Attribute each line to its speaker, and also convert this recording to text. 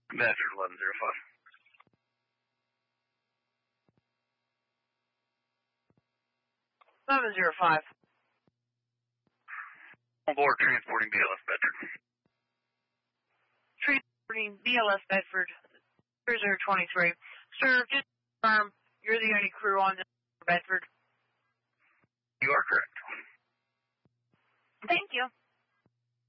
Speaker 1: Bedford 1105. On board transporting BLS Bedford.
Speaker 2: Transporting BLS Bedford 0023. Sir, just confirm you're the only crew on this Bedford.
Speaker 1: You are correct.
Speaker 2: Thank you.